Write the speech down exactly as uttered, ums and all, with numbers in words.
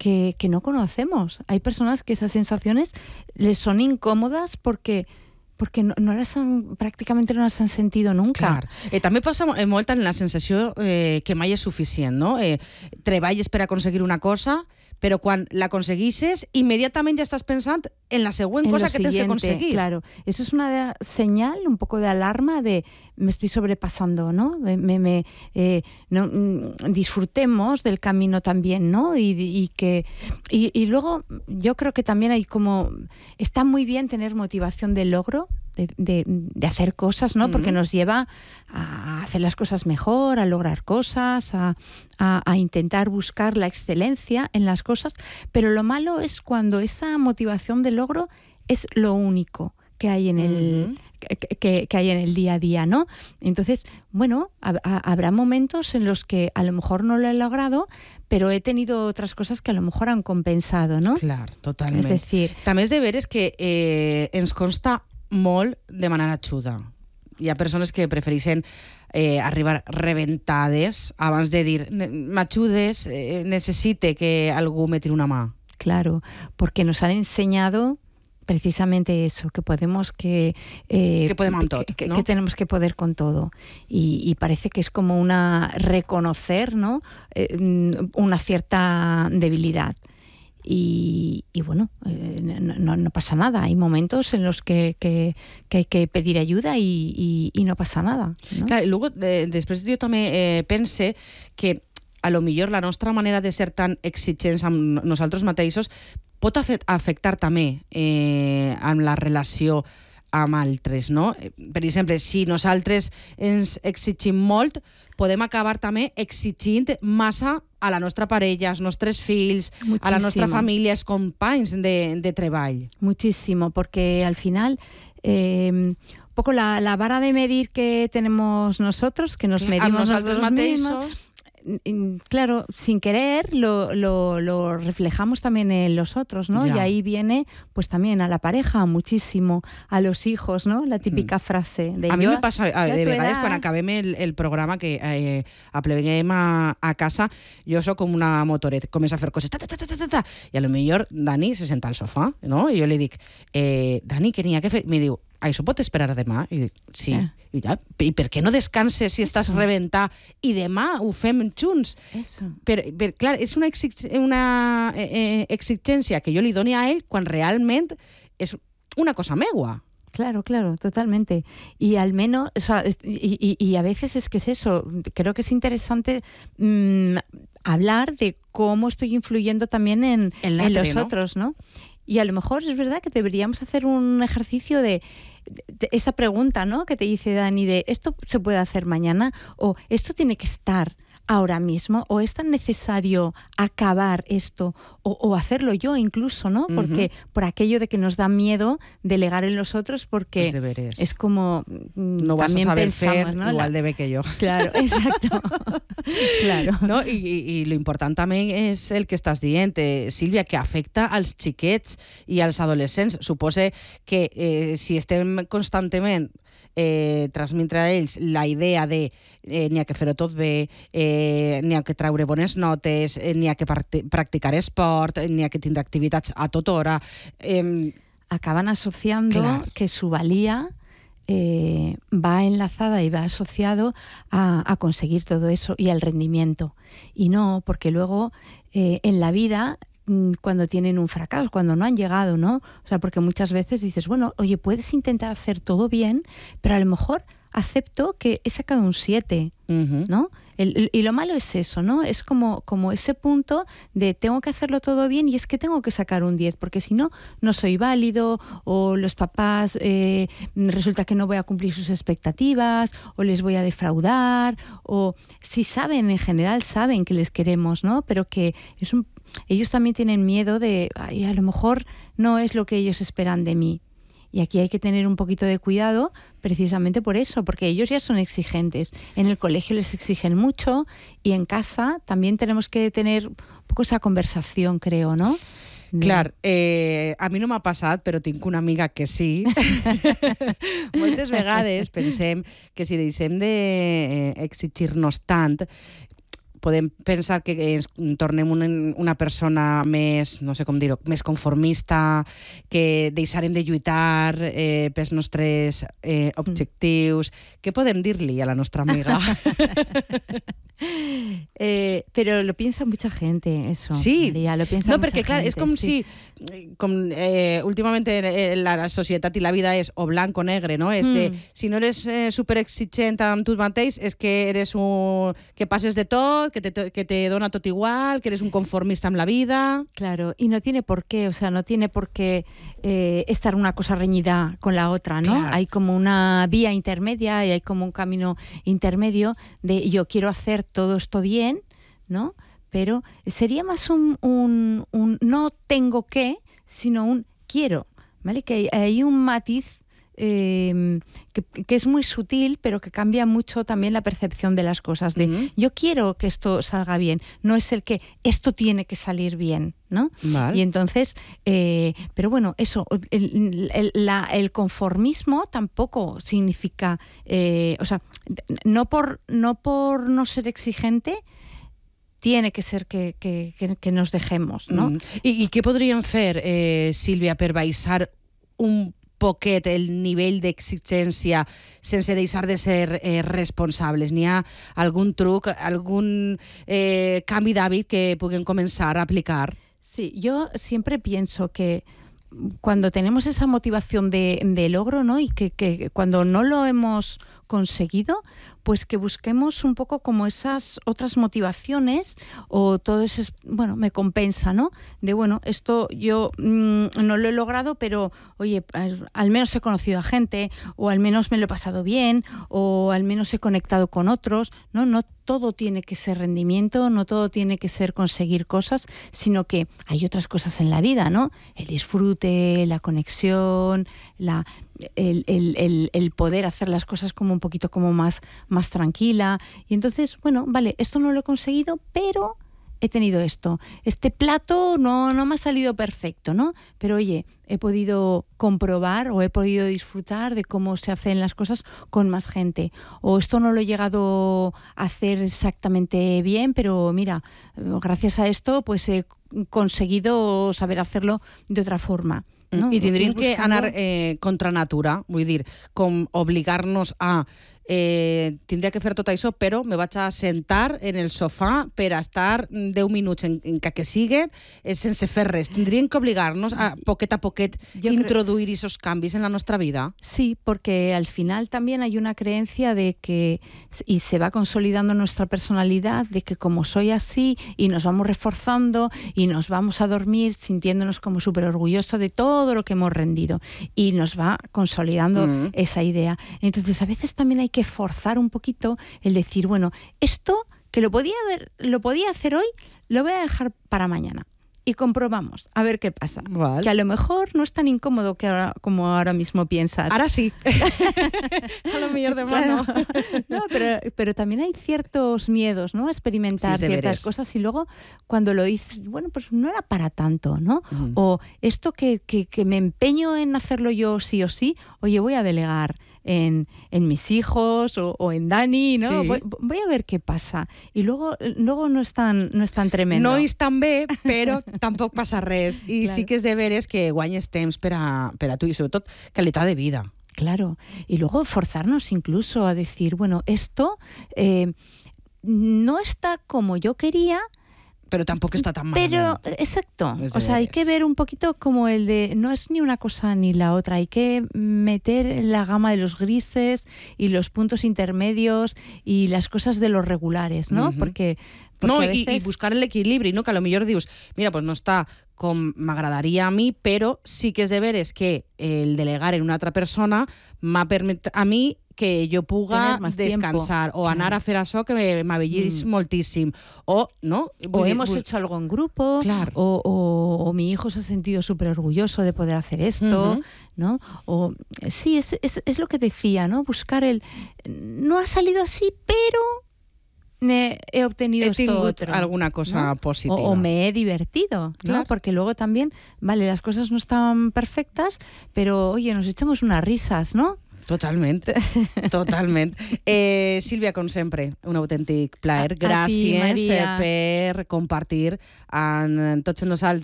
que, que no conocemos. Hay personas que esas sensaciones les son incòmodes perquè perquè no, no les han, pràcticament no les han sentido nunca. Clar. Eh, també passa eh, molt en la sensació eh, que mai és suficient, no? Eh, treballes per aconseguir una cosa, però quan l'aconseguixes, immediatament ja estàs pensant en la següent en cosa lo que tens que siguiente, conseguir. Claro, eso es una señal, un poco de alarma de me estoy sobrepasando, ¿no? Me, me, eh, no mm, disfrutemos del camino también, ¿no? Y, y que y, y luego yo creo que también hay como está muy bien tener motivación de logro. De, de, de hacer cosas, ¿no? Porque nos lleva a hacer las cosas mejor, a lograr cosas, a, a, a intentar buscar la excelencia en las cosas, pero lo malo es cuando esa motivación de logro es lo único que hay en el uh-huh. que, que, que hay en el día a día, ¿no? Entonces, bueno, a, a, habrá momentos en los que a lo mejor no lo he logrado, pero he tenido otras cosas que a lo mejor han compensado, ¿no? Clar, totalment. Es decir, també és de veres que eh, ens consta molt demanar ajuda. Hi ha persones que prefereixen eh, arribar reventades abans de dir m'ajudes, eh, necessite que algú me tire una mà. Claro, porque nos han enseñado precisamente eso, que podemos que... Eh, que podemos con todo, que, ¿no? que tenemos que poder con todo. Y, y parece que es como una reconocer, ¿no? Eh, una cierta debilidad. Y, y bueno, eh, no, no pasa nada. Hay momentos en los que, que, que hay que pedir ayuda y, y, y no pasa nada, ¿no? Clar, i luego, eh, després jo també eh, pense que a lo millor la nostra manera de ser tan exigents amb nosaltres mateixos pot afectar també eh, amb la relació amb altres, no? Per exemple, si nosaltres ens exigim molt, podem acabar també exigint massa a la nostra parella, als nostres fills, Muchísimo. A la nostra família, als companys de, de treball. Muchísimo, porque al final... Eh, un poco la, la vara de medir que tenemos nosotros, que nos a medimos nosotros nosotros mateixos... mismos, claro, sin querer lo, lo, lo reflejamos también en los otros, ¿no? Ya. Y ahí viene, pues también a la pareja, muchísimo, a los hijos, ¿no? La típica mm. frase de a yo, mi me passa, a, de vegades, edad... quan acabem el, el programa, que eh, apleguem a, a casa, jo sóc com una motoret, comença a fer coses, ta, ta, ta, ta, ta, ta, i a lo millor Dani se senta al sofà, no? I jo li dic, eh, Dani, què n'hi ha que fer? Mi diu, això pot esperar a demà? I dic, sí. Eh. I, ja, I per què no descanses si estàs Eso. rebentar i demà ho fem junts? Eso. Per, per, clar, és una, exig, una eh, eh, exigència que jo li doni a ell quan realment és una cosa meua. Claro, claro, totalmente. Y al menos, o sea, y, y, y a veces es que es eso, creo que es interesante mmm, hablar de cómo estoy influyendo también en, en, en latre, los ¿no? otros, ¿no? Y a lo mejor es verdad que deberíamos hacer un ejercicio de, de, de esta pregunta, ¿no? Que te dice Dani, de ¿esto se puede hacer mañana? O ¿esto tiene que estar ahora mismo? ¿O es tan necesario acabar esto? O, o hacerlo yo incluso, ¿no? Porque uh-huh. por aquello de que nos da miedo delegar en los otros, porque es, es como... No vas a saber pensamos, fer ¿no? igual de bé que jo. Claro, exacto. Claro. No? I, i, I lo important també és el que estàs dient, eh, Sílvia, que afecta als xiquets i als adolescents. Supose que eh, si estem constantment eh, transmetre a ells la idea de eh, n'hi ha que fer-ho tot bé, eh, n'hi ha que treure bones notes, eh, n'hi ha que practicar esport, n'hi ha que tindre activitats a tota hora... Eh, Acaban asociando claro. que su valía eh, va enlazada y va asociado a, a conseguir todo eso y al rendimiento. Y no, porque luego eh, en la vida... cuando tienen un fracaso, cuando no han llegado, ¿no? O sea, porque muchas veces dices, bueno, oye, puedes intentar hacer todo bien, pero a lo mejor acepto que he sacado un siete, uh-huh. ¿no? El, el, y lo malo es eso, ¿no? Es como, como ese punto de tengo que hacerlo todo bien y es que tengo que sacar un diez, porque si no, no soy válido, o los papás eh, resulta que no voy a cumplir sus expectativas, o les voy a defraudar, o si saben, en general saben que les queremos, ¿no? Pero que es un ellos también tienen miedo de, ay, a lo mejor no es lo que ellos esperan de mí. Y aquí hay que tener un poquito de cuidado precisamente por eso, porque ellos ya son exigentes. En el colegio les exigen mucho y en casa también tenemos que tener un poco esa conversación, creo, ¿no? Clar, eh, a mi no m'ha passat, però tinc una amiga que sí. Moltes vegades pensem que si deixem d'exigir-nos tant, podem pensar que ens tornem una, una persona més, no sé com dir-ho, més conformista, que deixarem de lluitar eh, pels nostres eh, objectius. Mm. Què podem dir-li a la nostra amiga? Eh, pero lo piensa mucha gente, eso. Sí, María, lo piensa no, mucha perquè clar, gente, és com sí. si com, eh, últimament eh, la, la societat i la vida és o blanc o negre, no? És mm. que si no eres eh, superexigent amb tu mateix és que eres un... que passes de tot, que te, que te dona tot igual, que eres un conformista amb la vida. Claro, y no tiene por qué, o sea, no tiene por qué eh, estar una cosa reñida con la otra, ¿no? Claro. Hay como una vía intermedia y hay como un camino intermedio de yo quiero hacer todo esto bien, ¿no? Pero sería más un, un, un no tengo que, sino un quiero, ¿vale? Que hay, hay un matiz eh, que, que es muy sutil, pero que cambia mucho también la percepción de las cosas. De uh-huh. yo quiero que esto salga bien, no es el que esto tiene que salir bien, ¿no? Vale. Y entonces, eh, pero bueno, eso, el, el, la, el conformismo tampoco significa, eh, o sea, no por, no por no ser exigente, tiene que ser que, que, que, que nos dejemos, no? Mm. I, I què podríem fer, eh, Sílvia, per baixar un poquet el nivell d'exigència sense deixar de ser eh, responsables? N'hi ha algun truc, algun eh, canvi d'hàbit que puguem començar a aplicar? Sí, yo siempre pienso que cuando tenemos esa motivación de, de logro, ¿no? Y que, que cuando no lo hemos conseguido, pues que busquemos un poco como esas otras motivaciones o todo ese, bueno, me compensa, ¿no? De, bueno, esto yo mmm, no lo he logrado, pero, oye, al menos he conocido a gente, o al menos me lo he pasado bien, o al menos he conectado con otros, ¿no? No todo tiene que ser rendimiento, no todo tiene que ser conseguir cosas, sino que hay otras cosas en la vida, ¿no? El disfrute, la conexión, la... El, el, el, el poder hacer las cosas como un poquito como más, más tranquila. Y entonces, bueno, vale, esto no lo he conseguido, pero he tenido esto. Este plato no, no me ha salido perfecto, ¿no? Pero oye, he podido comprobar o he podido disfrutar de cómo se hacen las cosas con más gente. O esto no lo he llegado a hacer exactamente bien, pero mira, gracias a esto pues he conseguido saber hacerlo de otra forma. No, I tindríem que anar eh, contra natura, vull dir, com obligar-nos a eh, tindria que fer tot això, però me vaig a sentar en el sofà per a estar deu minuts en, en que, que siguen eh, sense fer res. Tindríem que obligar-nos a poquet a poquet Yo introduir creo... esos cambios en la nuestra vida. Sí, porque al final también hay una creencia de que, y se va consolidando nuestra personalidad, de que como soy así y nos vamos reforzando y nos vamos a dormir sintiéndonos como súper orgullosos de todo lo que hemos rendido y nos va consolidando mm. esa idea. Entonces a veces también hay que forzar un poquito el decir, bueno, esto que lo podía haber, lo podía hacer hoy, lo voy a dejar para mañana. Y comprobamos, a ver qué pasa. Vale. Que a lo mejor no es tan incómodo que ahora, como ahora mismo piensas. Ahora sí. A lo mejor de mano. Claro. No, pero, pero también hay ciertos miedos, ¿no? A experimentar sí, ciertas cosas y luego cuando lo dices, bueno, pues no era para tanto, ¿no? Uh-huh. O esto que, que, que me empeño en hacerlo yo sí o sí, oye, voy a delegar en, en mis hijos o, o en Dani, ¿no? Sí. Voy, voy a ver qué pasa. Y luego, luego no, es tan, no es tan tremendo. No és tan bé, però tampoc passa res. I claro. Sí que és de veres que guanyes temps per a, per a tu i sobretot qualitat de vida. Claro. Y luego forzarnos incluso a decir, bueno, esto eh, no está como yo quería, pero tampoco está tan mal. Pero, exacto, o sea, hay que ver un poquito como el de, no es ni una cosa ni la otra, hay que meter la gama de los grises y los puntos intermedios y las cosas de los regulares, ¿no? Uh-huh. Porque... No, i, veces... i buscar l'equilibri, no? Que a lo millor dius, mira, pues no està com m'agradaria a mi, però sí que és de veres que el delegar en una altra persona m'ha permès a mi que jo puga descansar tiempo. O anar a fer això que m'avellís mm. moltíssim. O, ¿no? O hemos bus... hecho algo en grupo, claro. o, o, o mi hijo se ha sentido súper orgulloso de poder hacer esto, uh-huh. ¿no? O, sí, es, es, es lo que decía, ¿no? Buscar el... No ha salido así, pero... me he obtenido he esto otro, alguna cosa ¿no? positiva. O, o me he divertido, claro. ¿no? Porque luego también, vale, las cosas no están perfectas, pero oye, nos echamos unas risas, ¿no? Totalment, totalment. Eh, Sílvia, com sempre, un autèntic plaer. Gràcies a ti, per compartir amb tots nosaltres